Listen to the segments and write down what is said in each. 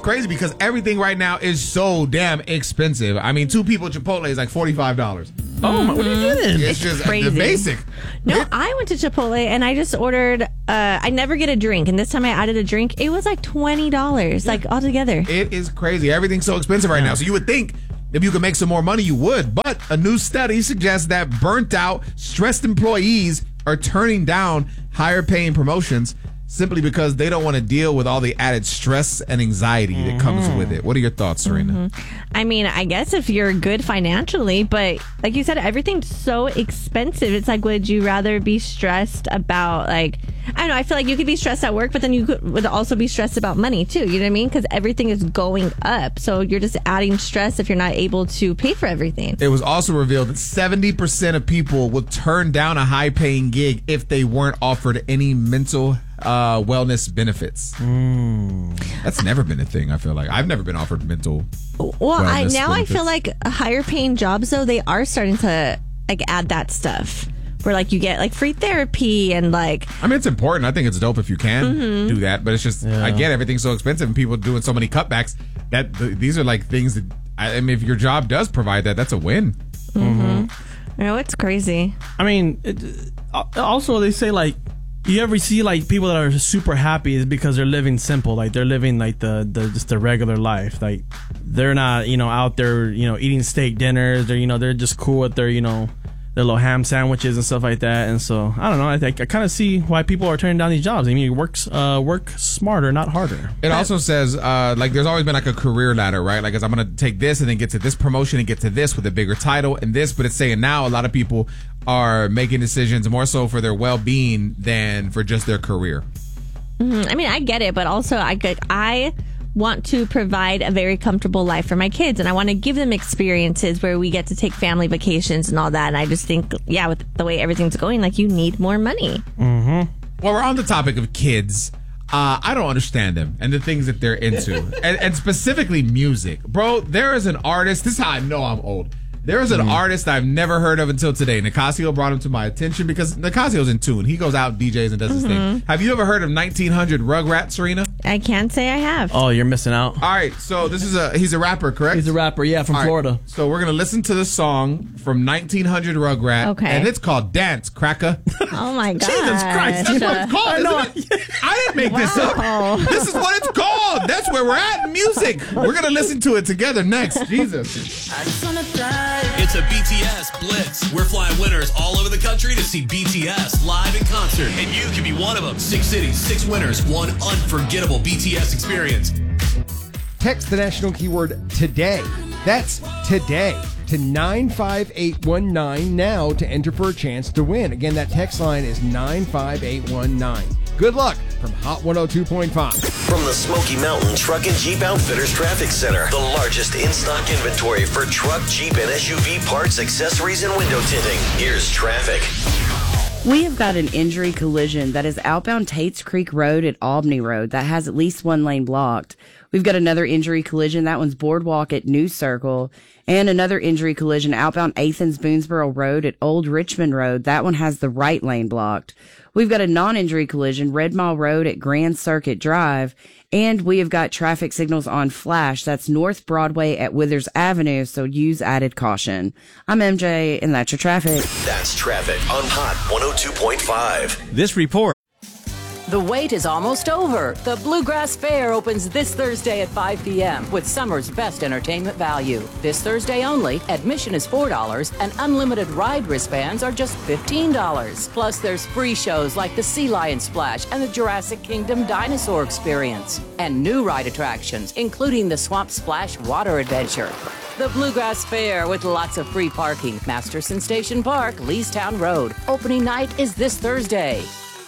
crazy because everything right now is so damn expensive. I mean, 2 people Chipotle is like $45. Oh, what are you getting? It's just crazy. the basic. No, I went to Chipotle and I just ordered, I never get a drink. And this time I added a drink. It was like $20, like altogether. It is crazy. Everything's so expensive right now. So you would think if you could make some more money, you would. But a new study suggests that burnt out, stressed employees are turning down higher paying promotions simply because they don't want to deal with all the added stress and anxiety that comes with it. What are your thoughts, Serena? I mean, I guess if you're good financially, but like you said, everything's so expensive. It's like, would you rather be stressed about, like, I don't know, I feel like you could be stressed at work, but then you would also be stressed about money too. You know what I mean? Because everything is going up. So you're just adding stress if you're not able to pay for everything. It was also revealed that 70% of people would turn down a high-paying gig if they weren't offered any mental wellness benefits. That's never been a thing, I feel like. I've never been offered mental Well, I benefits. feel like higher paying jobs, though, they are starting to like add that stuff. Where like you get like free therapy and like... I mean, it's important. I think it's dope if you can do that. But it's just, I get everything's so expensive and people doing so many cutbacks that these are like things that, I mean, if your job does provide that, that's a win. You know, it's crazy. I mean, also they say like, you ever see like people that are super happy is because they're living simple, like they're living like the just the regular life, like they're not out there eating steak dinners, they're just cool with their their little ham sandwiches and stuff like that. And so I don't know, I kind of see why people are turning down these jobs. I mean, work smarter, not harder. It also says like there's always been like a career ladder, right? Like, 'cause I'm gonna take this and then get to this promotion and get to this with a bigger title and this, but it's saying now a lot of people are making decisions more so for their well-being than for just their career. I mean, I get it, but also I want to provide a very comfortable life for my kids, and I want to give them experiences where we get to take family vacations and all that. And I just think, yeah, with the way everything's going, like, you need more money. Well, we're on the topic of kids. I don't understand them and the things that they're into, and specifically music. Bro, there is an artist. This is how I know I'm old. There is an artist I've never heard of until today. Nicasio brought him to my attention because Nicasio's in tune. He goes out, DJs, and does his thing. Have you ever heard of 1900 Rugrats, Serena? I can't say I have. Oh, you're missing out. All right, so this is he's a rapper, correct? He's a rapper, yeah, from All right, Florida. so we're going to listen to the song from 1900 Rugrat. Okay. And it's called Dance, Cracker. Oh, my God. Jesus Christ. That's what it's called, isn't it? I didn't make this up. This is what it's called. That's where we're at in music. We're going to listen to it together next. Jesus. It's a BTS Blitz. We're flying winners all over the country to see BTS live in concert. And you can be one of them. 6 cities, 6 winners, one unforgettable BTS experience. Text the national keyword today. That's today to 95819 now to enter for a chance to win. Again, that text line is 95819. Good luck from Hot 102.5. From the Smoky Mountain Truck and Jeep Outfitters Traffic Center, the largest in-stock inventory for truck, Jeep, and SUV parts, accessories, and window tinting. Here's traffic. We have got an injury collision that is outbound Tates Creek Road at Albany Road that has at least one lane blocked. We've got another injury collision. That one's Boardwalk at New Circle. And another injury collision outbound Athens Boonesboro Road at Old Richmond Road. That one has the right lane blocked. We've got a non-injury collision, Red Mile Road at Grand Circuit Drive. And we have got traffic signals on flash. That's North Broadway at Withers Avenue, so use added caution. I'm MJ, and that's your traffic. That's traffic on Hot 102.5. This report. The wait is almost over. The Bluegrass Fair opens this Thursday at 5 p.m. with summer's best entertainment value. This Thursday only, admission is $4 and unlimited ride wristbands are just $15. Plus, there's free shows like the Sea Lion Splash and the Jurassic Kingdom Dinosaur Experience. And new ride attractions, including the Swamp Splash Water Adventure. The Bluegrass Fair with lots of free parking. Masterson Station Park, Leestown Road. Opening night is this Thursday.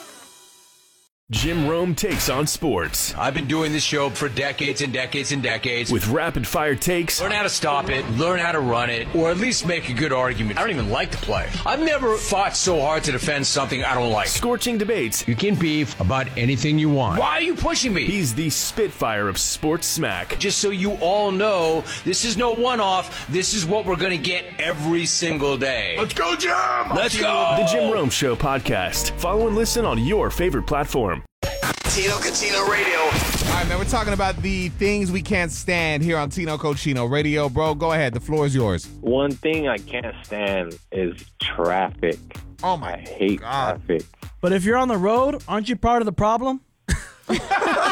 Jim Rome takes on sports. I've been doing this show for decades and decades and decades. With rapid-fire takes. Learn how to stop it, learn how to run it, or at least make a good argument. I don't even like to play. I've never fought so hard to defend something I don't like. Scorching debates. You can beef about anything you want. Why are you pushing me? He's the Spitfire of sports smack. Just so you all know, this is no one-off. This is what we're going to get every single day. Let's go, Jim! Let's go! The Jim Rome Show podcast. Follow and listen on your favorite platform. Tino Catino Radio. All right, man, we're talking about the things we can't stand here on Tino Cochino Radio. Bro, go ahead. The floor is yours. One thing I can't stand is traffic. Oh, my I hate traffic. But if you're on the road, aren't you part of the problem? It's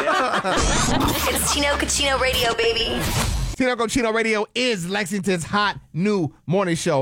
Tino Cochino Radio, baby. Tino Cochino Radio is Lexington's hot new morning show.